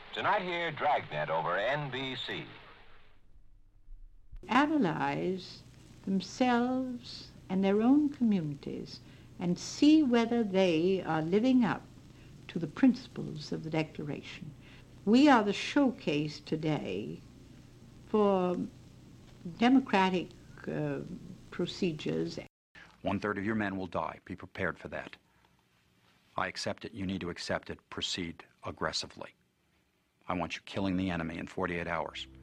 Tonight here, Dragnet over NBC. Analyze themselves and their own communities and see whether they are living up to the principles of the Declaration. We are the showcase today for democratic procedures. 1/3 of your men will die. Be prepared for that. I accept it. You need to accept it. Proceed aggressively. I want you killing the enemy in 48 hours.